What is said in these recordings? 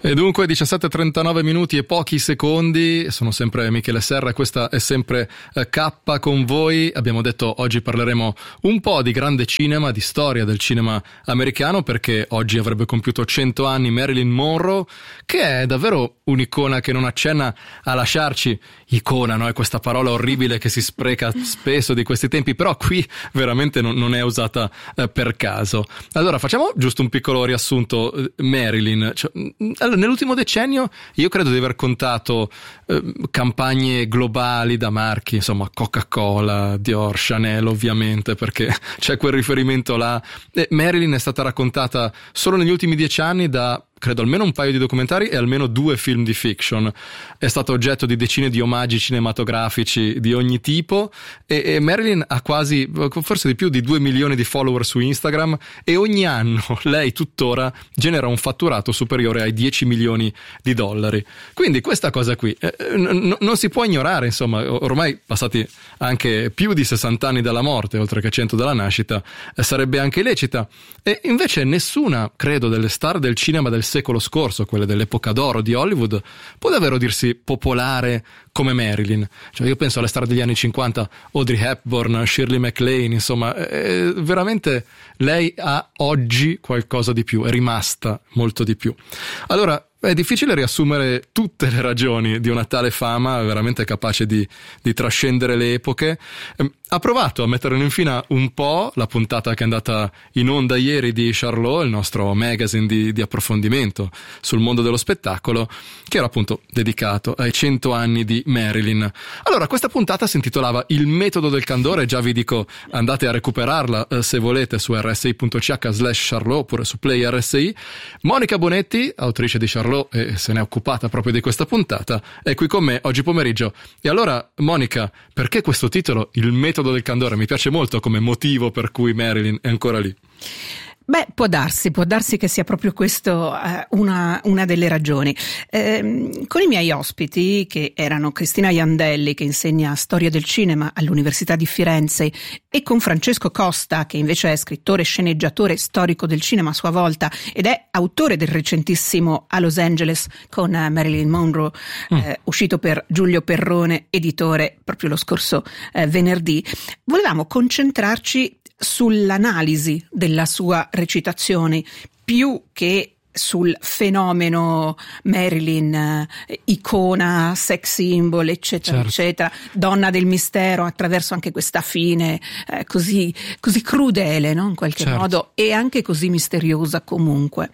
E dunque 17:39 minuti e pochi secondi, sono sempre Michele Serra, questa è sempre K con voi. Abbiamo detto oggi parleremo un po' di grande cinema, di storia del cinema americano, perché oggi avrebbe compiuto 100 anni Marilyn Monroe, che è davvero un'icona che non accenna a lasciarci. Icona, no? È questa parola orribile che si spreca spesso di questi tempi, però qui veramente non è usata per caso. Allora facciamo giusto un piccolo riassunto. Marilyn, allora, nell'ultimo decennio io credo di aver contato campagne globali da marchi, insomma Coca-Cola, Dior, Chanel ovviamente, perché c'è quel riferimento là. Marilyn è stata raccontata solo negli ultimi 10 anni da credo almeno un paio di documentari e almeno 2 film di fiction. È stato oggetto di decine di omaggi cinematografici di ogni tipo e Marilyn ha quasi, forse di più di 2 milioni di follower su Instagram, e ogni anno lei tuttora genera un fatturato superiore ai 10 milioni di dollari. Quindi questa cosa qui non si può ignorare, insomma, ormai passati anche più di 60 anni dalla morte, oltre che 100 dalla nascita, sarebbe anche lecita. E invece nessuna, credo, delle star del cinema del secolo scorso, quelle dell'epoca d'oro di Hollywood, può davvero dirsi popolare come Marilyn. Cioè io penso alle star degli anni 50, Audrey Hepburn, Shirley MacLaine, insomma, veramente lei ha oggi qualcosa di più, è rimasta molto di più. Allora è difficile riassumere tutte le ragioni di una tale fama, veramente capace di trascendere le epoche. Ha provato a mettere in fila un po' la puntata che è andata in onda ieri di Charlot, il nostro magazine di approfondimento sul mondo dello spettacolo, che era appunto dedicato ai 100 anni di Marilyn. Allora, questa puntata si intitolava Il metodo del candore, già vi dico andate a recuperarla se volete su rsi.ch/Charlot oppure su Play RSI. Monica Bonetti, autrice di Charlot, e se ne è occupata proprio di questa puntata, è qui con me oggi pomeriggio. E allora, Monica, perché questo titolo, Il metodo del candore? Mi piace molto come motivo per cui Marilyn è ancora lì. Beh, può darsi che sia proprio questo una delle ragioni. Con i miei ospiti, che erano Cristina Iandelli, che insegna storia del cinema all'Università di Firenze, e con Francesco Costa, che invece è scrittore e sceneggiatore storico del cinema a sua volta ed è autore del recentissimo A Los Angeles con Marilyn Monroe, uscito per Giulio Perrone, editore, proprio lo scorso venerdì, volevamo concentrarci sull'analisi della sua recitazione più che sul fenomeno Marilyn, icona, sex symbol, eccetera, certo, eccetera, donna del mistero, attraverso anche questa fine così crudele, no? In qualche certo modo, e anche così misteriosa comunque.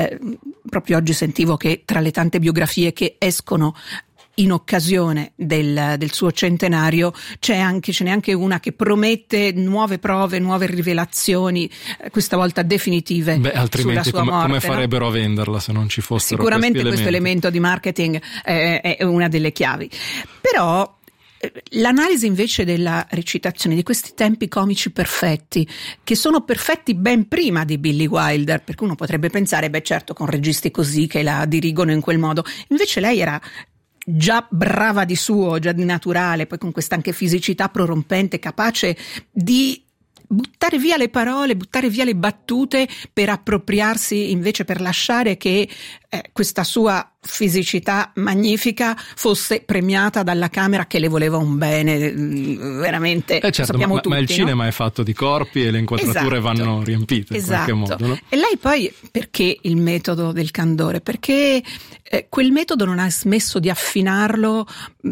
Proprio oggi sentivo che tra le tante biografie che escono in occasione del suo centenario ce n'è anche una che promette nuove prove, nuove rivelazioni, questa volta definitive. Beh, altrimenti sulla sua morte, come farebbero a venderla se non ci fossero sicuramente questo elemento di marketing è una delle chiavi. Però l'analisi invece della recitazione di questi tempi comici perfetti, che sono perfetti ben prima di Billy Wilder, perché uno potrebbe pensare, beh certo, con registi così che la dirigono in quel modo, invece lei era già brava di suo, già di naturale, poi con questa anche fisicità prorompente, capace di buttare via le parole, buttare via le battute per appropriarsi, invece per lasciare che questa sua fisicità magnifica fosse premiata dalla camera che le voleva un bene, veramente, certo, sappiamo tutti, ma il no? cinema è fatto di corpi e le inquadrature esatto, vanno riempite in qualche modo, no? E lei poi, perché il metodo del candore? Perché quel metodo non ha smesso di affinarlo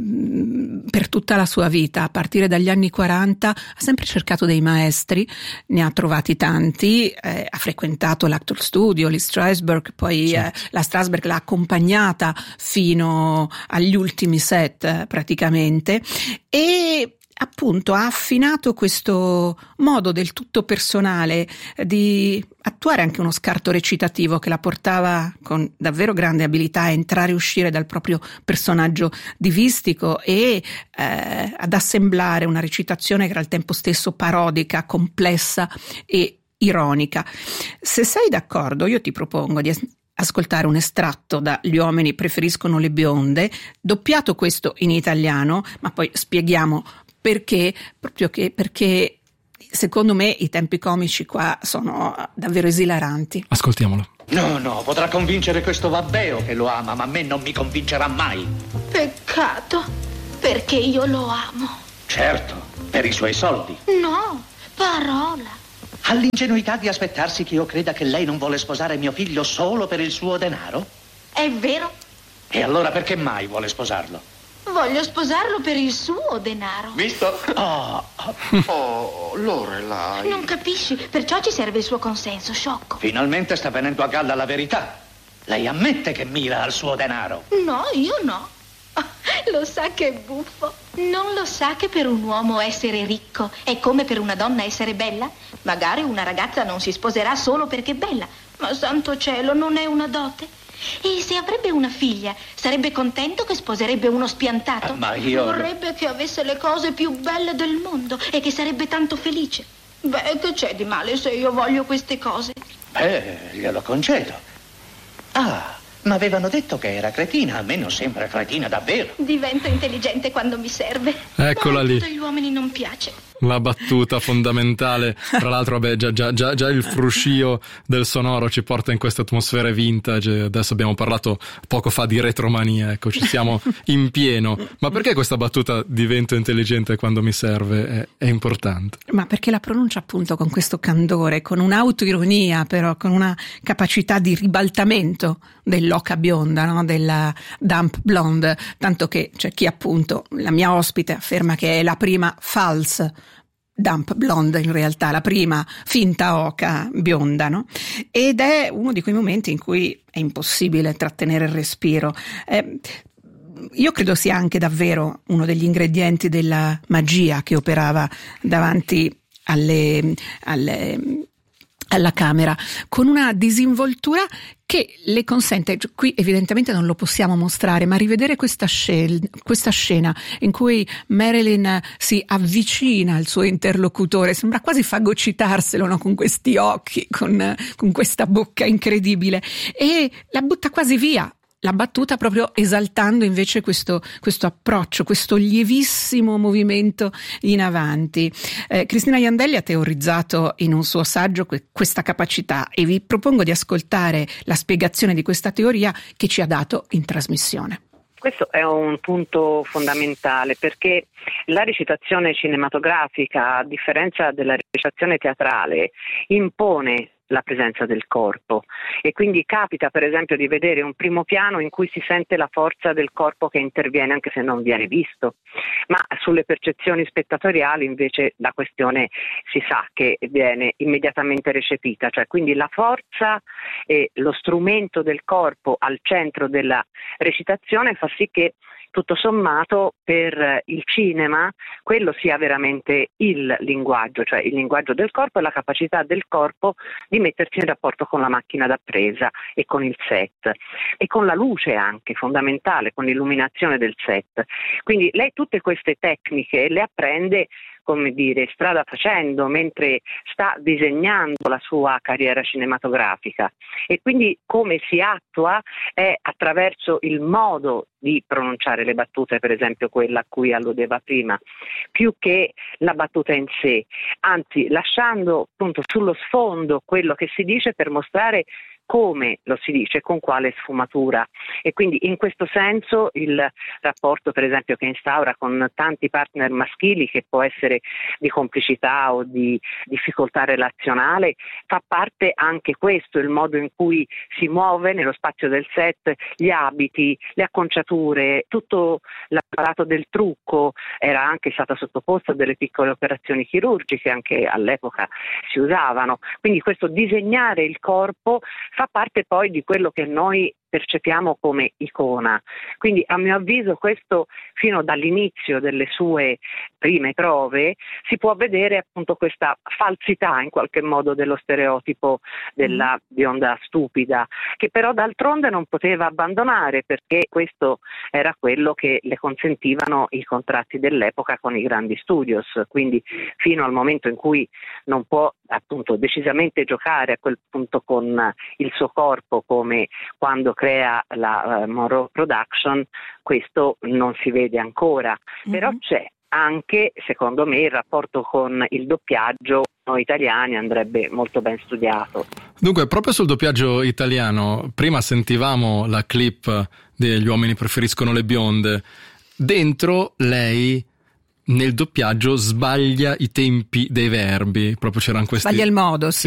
per tutta la sua vita. A partire dagli anni 40 ha sempre cercato dei maestri, ne ha trovati tanti, ha frequentato l'Actor Studio, Lee Strasberg, poi certo, la Strasberg l'ha accompagnata fino agli ultimi set praticamente, e appunto ha affinato questo modo del tutto personale di attuare anche uno scarto recitativo che la portava con davvero grande abilità a entrare e uscire dal proprio personaggio divistico e ad assemblare una recitazione che era al tempo stesso parodica, complessa e ironica. Se sei d'accordo, io ti propongo di ascoltare un estratto da Gli uomini preferiscono le bionde, doppiato questo in italiano, ma poi spieghiamo perché secondo me i tempi comici qua sono davvero esilaranti. Ascoltiamolo. No, potrà convincere questo Vabbeo che lo ama, ma a me non mi convincerà mai. Peccato, perché io lo amo. Certo, per i suoi soldi. No, parola. Ha l'ingenuità di aspettarsi che io creda che lei non vuole sposare mio figlio solo per il suo denaro? È vero? E allora perché mai vuole sposarlo? Voglio sposarlo per il suo denaro. Visto? Lorelai. Non capisci? Perciò ci serve il suo consenso, sciocco. Finalmente sta venendo a galla la verità. Lei ammette che mira al suo denaro. No, io no. Lo sa che è buffo. Non lo sa che per un uomo essere ricco è come per una donna essere bella? Magari una ragazza non si sposerà solo perché è bella, ma santo cielo, non è una dote. E se avrebbe una figlia, sarebbe contento che sposerebbe uno spiantato? Ma io... Vorrebbe che avesse le cose più belle del mondo e che sarebbe tanto felice. Beh, che c'è di male se io voglio queste cose? Glielo concedo. Ma avevano detto che era cretina. A me non sembra cretina davvero. Divento intelligente quando mi serve. Eccola lì. A tutti gli uomini non piace. La battuta fondamentale. Tra l'altro, già il fruscio del sonoro ci porta in queste atmosfere vintage. Adesso abbiamo parlato poco fa di retromania, ecco, ci siamo in pieno. Ma perché questa battuta divento intelligente quando mi serve è importante? Ma perché la pronuncia appunto con questo candore, con un'autoironia, però con una capacità di ribaltamento dell'oca bionda, no? Della dump blonde, tanto che c'è chi appunto, la mia ospite, afferma che è la prima false dump blonde, in realtà la prima finta oca bionda, no? Ed è uno di quei momenti in cui è impossibile trattenere il respiro. Io credo sia anche davvero uno degli ingredienti della magia che operava davanti alla camera, con una disinvoltura che le consente, qui evidentemente non lo possiamo mostrare, ma rivedere questa scena in cui Marilyn si avvicina al suo interlocutore, sembra quasi fagocitarselo, no? Con questi occhi, con questa bocca incredibile, e la butta quasi via la battuta, proprio esaltando invece questo approccio, questo lievissimo movimento in avanti. Cristina Iandelli ha teorizzato in un suo saggio questa capacità e vi propongo di ascoltare la spiegazione di questa teoria che ci ha dato in trasmissione. Questo è un punto fondamentale, perché la recitazione cinematografica, a differenza della recitazione teatrale, impone la presenza del corpo, e quindi capita per esempio di vedere un primo piano in cui si sente la forza del corpo che interviene anche se non viene visto, ma sulle percezioni spettatoriali invece la questione si sa che viene immediatamente recepita, cioè quindi la forza e lo strumento del corpo al centro della recitazione fa sì che tutto sommato per il cinema quello sia veramente il linguaggio, cioè il linguaggio del corpo e la capacità del corpo di mettersi in rapporto con la macchina da presa e con il set e con la luce anche fondamentale, con l'illuminazione del set. Quindi lei tutte queste tecniche le apprende, come dire, strada facendo, mentre sta disegnando la sua carriera cinematografica, e quindi come si attua è attraverso il modo di pronunciare le battute, per esempio quella a cui alludeva prima, più che la battuta in sé, anzi lasciando appunto sullo sfondo quello che si dice per mostrare come lo si dice, con quale sfumatura. E quindi in questo senso il rapporto per esempio che instaura con tanti partner maschili, che può essere di complicità o di difficoltà relazionale, fa parte anche questo, il modo in cui si muove nello spazio del set, gli abiti, le acconciature, tutto l'apparato del trucco era anche stata sottoposta a delle piccole operazioni chirurgiche, anche all'epoca si usavano, quindi questo disegnare il corpo fa parte poi di quello che noi percepiamo come icona. Quindi a mio avviso questo, fino dall'inizio delle sue prime prove, si può vedere appunto questa falsità in qualche modo dello stereotipo della bionda stupida, che però d'altronde non poteva abbandonare, perché questo era quello che le consentivano i contratti dell'epoca con i grandi studios, quindi fino al momento in cui non può appunto decisamente giocare a quel punto con il suo corpo, come quando crea la Monroe Production, questo non si vede ancora, però c'è. anche, secondo me, il rapporto con il doppiaggio noi italiani andrebbe molto ben studiato. Dunque, proprio sul doppiaggio italiano, prima sentivamo la clip degli uomini preferiscono le bionde. Dentro lei nel doppiaggio sbaglia i tempi dei verbi, proprio c'erano questi... Sbaglia il modo, sì.